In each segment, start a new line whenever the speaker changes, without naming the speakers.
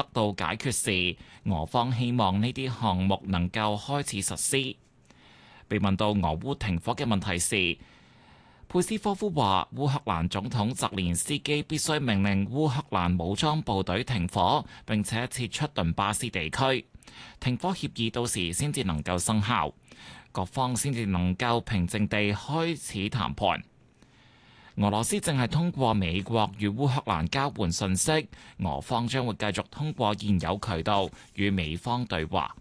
得到解決時，俄方希望呢啲項目能夠開始實施。被問到俄烏停火嘅問題時，佩斯科夫話：烏克蘭總統澤連斯基必須命令烏克蘭武裝部隊停火，並且撤出頓巴斯地區。停火協議到時先至能夠生效，各方先至能夠平靜地開始談判。俄羅斯正係通過美國與烏克蘭交換信息，俄方將會繼續通過現有渠道與美方對話。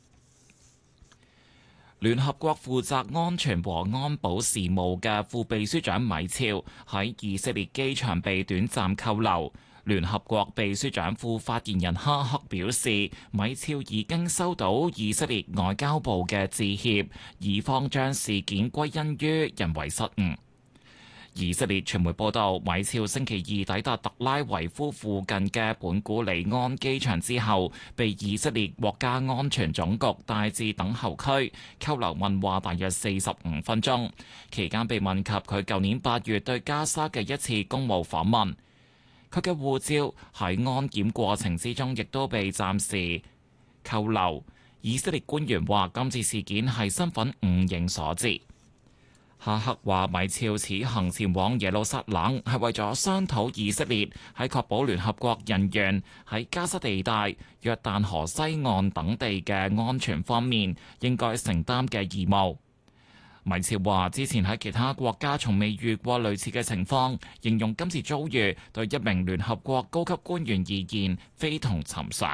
聯合國負責安全和安保事務嘅副秘書長米肖喺以色列機場被短暫扣留。聯合國秘書長副發言人哈克表示，米肖已經收到以色列外交部嘅致歉，以方將事件歸因於人為失誤。以色列傳媒報道，米肖星期二抵達特拉維夫附近嘅本古里安機場之後，被以色列國家安全總局帶至等候區扣留問話大約45分鐘，期間被問及佢舊年8月對加沙嘅一次公務訪問。佢嘅護照喺安檢過程之中亦都被暫時扣留。以色列官員話，今次事件係身份誤認所致。哈克話，米肖此行前往耶路撒冷係為咗商討以色列喺確保聯合國人員喺加沙地帶、約旦河西岸等地嘅安全方面應該承擔嘅義務。米肖話，之前喺其他國家從未遇過類似嘅情況，形容今次遭遇對一名聯合國高級官員而言非同尋常。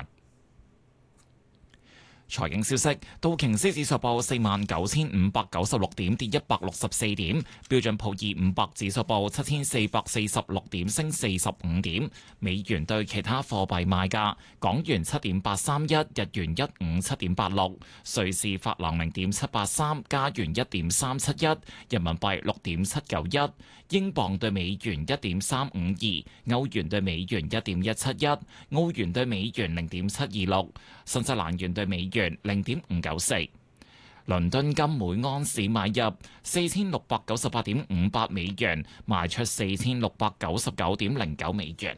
財經消息，道瓊斯指數報49,596點，跌164點；標準普爾500指數報7,446點，升45點。美元對其他貨幣賣價：港元7.831，日元157.86，瑞士法郎0.783，加元1.371，人民幣6.791，英鎊對美元1.352，歐元對美元1.171，澳元對美元0.726，新西蘭元對美元0.594。倫敦金每盎司買入4698.58美元，賣出4699.09美元。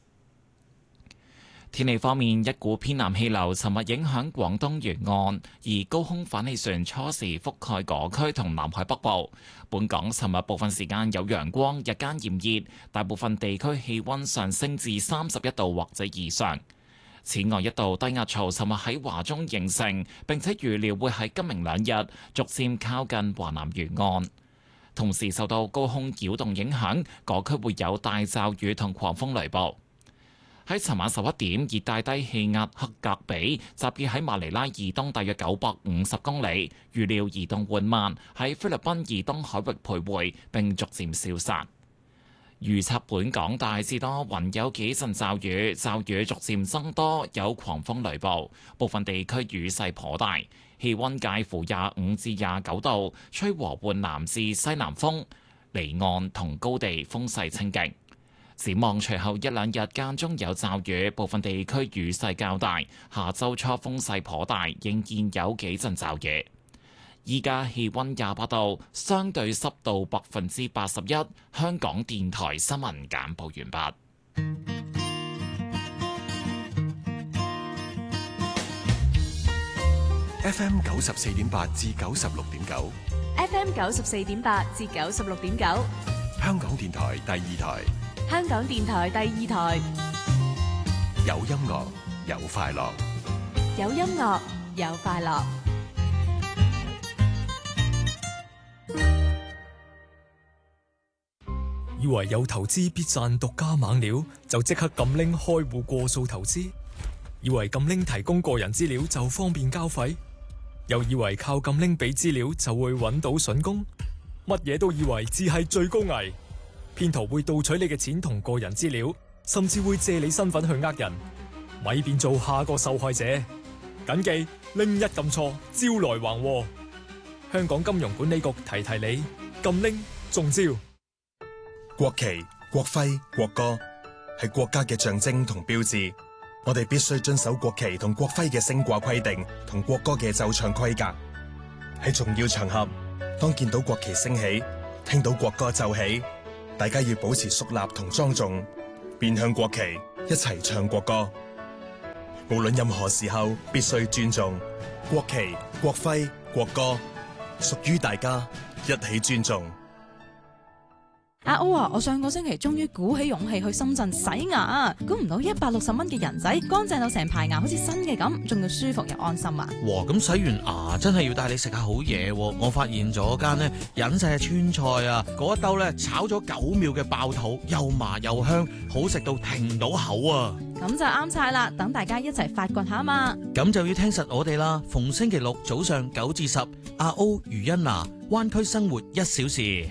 天氣方面，一股偏南氣流尋日影響廣東沿岸，而高空反氣旋初時覆蓋嗰區同南海北部。本港尋日部分時間有陽光，日間炎熱，大部分地區氣溫上升至31度或者以上。此外，一道低壓槽尋日喺華中形成，並且預料會喺今明兩日逐漸靠近華南沿岸。同時受到高空擾動影響，嗰區會有大驟雨同狂風雷暴。喺尋晚11點，熱帶低氣壓克格比集結喺馬尼拉以東大約950公里，預料移動緩慢，喺菲律賓以東海域徘徊並逐漸消散。預測本港大致多雲，有幾陣驟雨，驟雨逐漸增多，有狂風雷暴，部分地區雨勢頗大，氣溫介乎25至29度，吹和緩南至西南風，離岸同高地風勢清勁。展望隨後一兩日間中有驟雨，部分地區雨勢較大，下週初風勢頗大，仍然有幾陣驟雨。依家氣溫28度，相對濕度81%。香港電台新聞簡報完畢。
FM 94.8至96.9
，FM 94.8至96.9，
香港電台第二台，
香港電台第二台，
有音樂有快樂，
有音樂有快樂。
以為有投資必賺獨家猛料，就即刻撳拎開戶過數投資；以為撳拎提供個人資料就方便交費，又以為靠撳拎俾資料就會揾到筍工，乜嘢都以為只係最高危。騙徒會盜取你嘅錢同個人資料，甚至會借你身份去呃人，咪變做下個受害者。謹記拎一撳錯，招來橫禍。香港金融管理局提提你，撳拎中招。
國旗、國徽、國歌係國家嘅象徵同標誌，我哋必須遵守國旗同國徽嘅升掛規定同國歌嘅奏唱規格。喺重要場合，當見到國旗升起，聽到國歌奏起，大家要保持肅立同莊重，面向國旗，一齊唱國歌。 無論任何時候必須尊重國旗、國徽、國歌，屬於大家，一起尊重。
阿歐啊，我上個星期終於鼓起勇氣去深圳洗牙，估唔到160蚊嘅人仔，乾淨到成排牙好似新嘅咁，仲要舒服又安心啊！
哇，咁洗完牙真係要帶你食下好嘢喎！我發現咗間呢隱世嘅川菜啊，嗰一兜呢炒咗9秒嘅爆肚，又麻又香，好食到停唔到口啊！
咁就啱晒啦，等大家一齊發掘下嘛！
咁就要聽實我哋啦，逢星期六早上9至10，阿歐余欣娜，灣區生活1小時。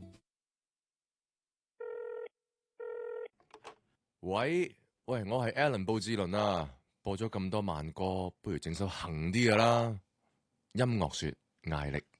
喂，我係 Alan 布志倫啊！播咗咁多慢歌，不如整首行啲㗎啦。音樂說艾力。